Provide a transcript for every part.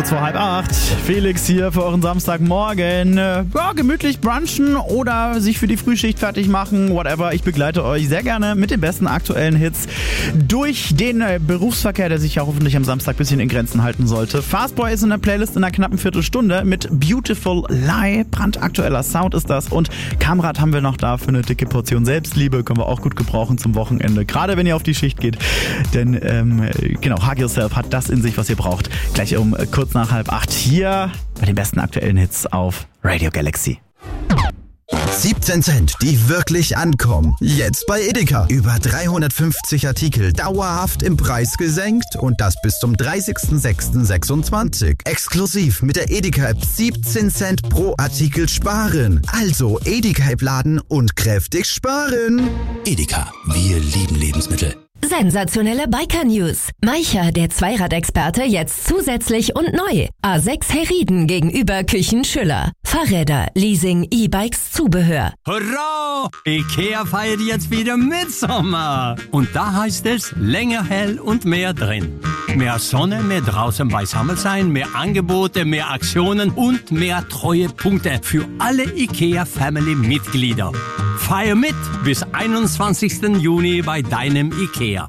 kurz vor 7:30. Felix hier für euren Samstagmorgen. Ja, gemütlich brunchen oder sich für die Frühschicht fertig machen, whatever. Ich begleite euch sehr gerne mit den besten aktuellen Hits durch den Berufsverkehr, der sich ja hoffentlich am Samstag ein bisschen in Grenzen halten sollte. Fastboy ist in der Playlist in einer knappen Viertelstunde mit Beautiful Lie. Brandaktueller Sound ist das. Und Kamrat haben wir noch da für eine dicke Portion Selbstliebe. Können wir auch gut gebrauchen zum Wochenende. Gerade wenn ihr auf die Schicht geht. Denn genau, Hug Yourself hat das in sich, was ihr braucht. Gleich um kurz nach 7:30 hier bei den besten aktuellen Hits auf Radio Galaxy. 17 Cent, die wirklich ankommen. Jetzt bei Edeka. Über 350 Artikel dauerhaft im Preis gesenkt und das bis zum 30.06.26. Exklusiv mit der Edeka-App 17 Cent pro Artikel sparen. Also Edeka-App laden und kräftig sparen. Edeka, wir lieben Lebensmittel. Sensationelle Biker-News. Maicher, der Zweiradexperte, jetzt zusätzlich und neu. A6 Herrieden gegenüber Küchen Schüller. Fahrräder, Leasing, E-Bikes, Zubehör. Hurra! Ikea feiert jetzt wieder Mitsommer. Und da heißt es länger hell und mehr drin. Mehr Sonne, mehr draußen beisammen sein, mehr Angebote, mehr Aktionen und mehr Treuepunkte für alle Ikea-Family-Mitglieder. Feier mit bis 21. Juni bei deinem Ikea.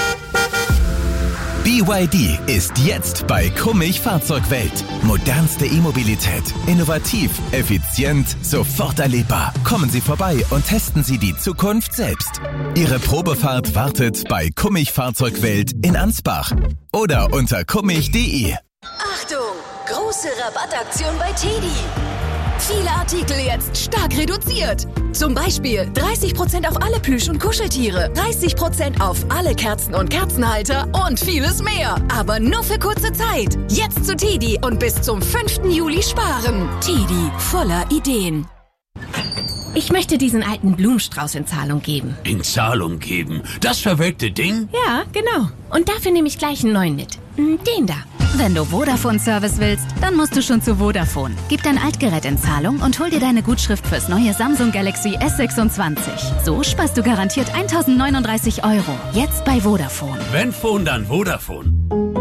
BYD ist jetzt bei Kummich Fahrzeugwelt. Modernste E-Mobilität. Innovativ, effizient, sofort erlebbar. Kommen Sie vorbei und testen Sie die Zukunft selbst. Ihre Probefahrt wartet bei Kummich Fahrzeugwelt in Ansbach oder unter kummich.de. Achtung! Große Rabattaktion bei TEDi. Viele Artikel jetzt stark reduziert. Zum Beispiel 30% auf alle Plüsch- und Kuscheltiere, 30% auf alle Kerzen und Kerzenhalter und vieles mehr. Aber nur für kurze Zeit. Jetzt zu TEDi und bis zum 5. Juli sparen. TEDi, voller Ideen. Ich möchte diesen alten Blumenstrauß in Zahlung geben. In Zahlung geben? Das verwelkte Ding? Ja, genau. Und dafür nehme ich gleich einen neuen mit. Den da. Wenn du Vodafone-Service willst, dann musst du schon zu Vodafone. Gib dein Altgerät in Zahlung und hol dir deine Gutschrift fürs neue Samsung Galaxy S26. So sparst du garantiert 1.039 €. Jetzt bei Vodafone. Wenn Phone, dann Vodafone.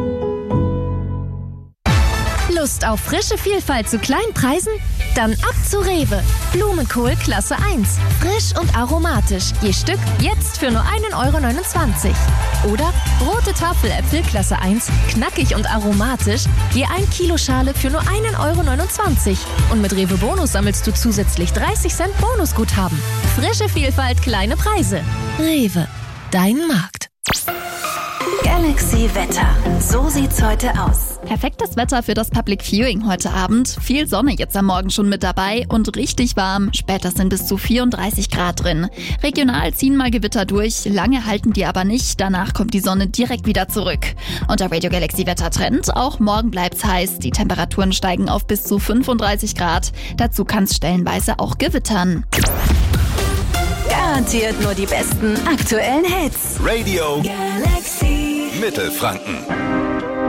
Lust auf frische Vielfalt zu kleinen Preisen? Dann ab zu Rewe. Blumenkohl Klasse 1. Frisch und aromatisch. Je Stück jetzt für nur 1,29 €. Oder rote Tafeläpfel Klasse 1. Knackig und aromatisch. Je 1 Kilo Schale für nur 1,29 €. Und mit Rewe Bonus sammelst du zusätzlich 30 Cent Bonusguthaben. Frische Vielfalt, kleine Preise. Rewe. Dein Markt. Galaxy Wetter. So sieht's heute aus. Perfektes Wetter für das Public Viewing heute Abend. Viel Sonne jetzt am Morgen schon mit dabei und richtig warm. Später sind bis zu 34 Grad drin. Regional ziehen mal Gewitter durch, lange halten die aber nicht. Danach kommt die Sonne direkt wieder zurück. Und der Radio Galaxy Wettertrend. Auch morgen bleibt's heiß. Die Temperaturen steigen auf bis zu 35 Grad. Dazu kann's stellenweise auch gewittern. Garantiert nur die besten aktuellen Hits. Radio Galaxy. Mittelfranken.